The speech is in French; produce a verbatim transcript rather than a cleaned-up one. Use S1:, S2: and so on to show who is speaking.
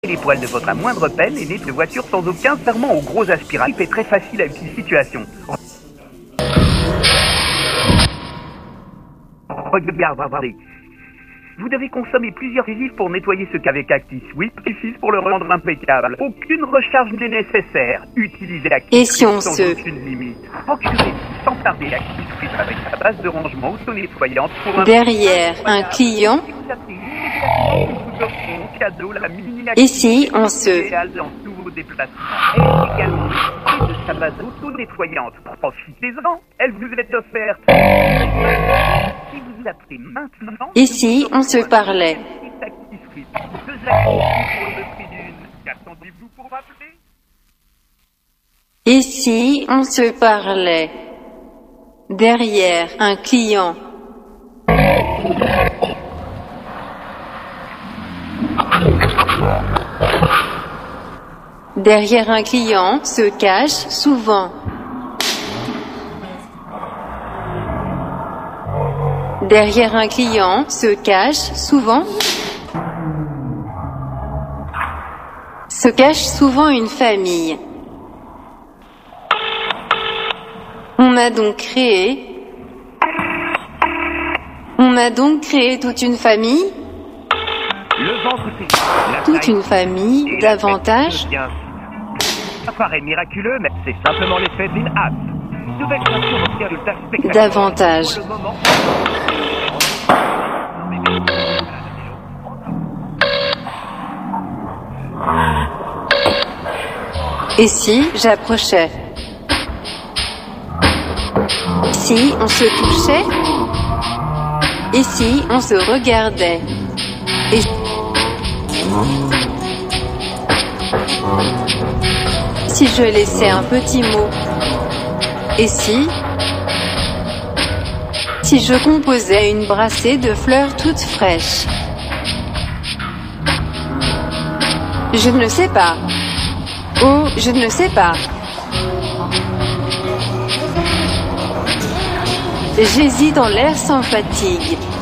S1: Les poils de votre à moindre peine et nettoyer de voiture sans aucun serment au gros aspirateur est très facile à une situation. Regardez. Vous devez consommer plusieurs adhésifs pour nettoyer ce qu'avec ActiSweep suffit pour le rendre impeccable. Aucune recharge n'est nécessaire. Utilisez
S2: Et si on
S1: sans
S2: se...
S1: aucune limite. Procurez sans tarder ActiSweep avec sa base de rangement auto-nettoyante pour un...
S2: Derrière un client. Et si on se...
S1: de sa base auto-nettoyante. Profitez-en, elle vous est offerte. Si vous appelez maintenant...
S2: Et si on se parlait? Et si on se parlait? Derrière un client. Derrière un client se cache souvent. Derrière un client se cache souvent. Se cache souvent une famille. On a donc créé. On a donc créé toute une famille.
S1: Le ventre fait
S2: Toute une famille, davantage.
S1: Ça paraît miraculeux, mais c'est simplement l'effet d'une hâte. Nouvelle ceinture obtient le résultat spectaculaire.
S2: Davantage.
S1: Pour le moment.
S2: Et si j'approchais? Si on se touchait? Et si on se regardait? Et si je laissais un petit mot? Et si Si je composais une brassée de fleurs toutes fraîches? Je ne sais pas. Oh, je ne sais pas. J'hésite dans l'air sans fatigue.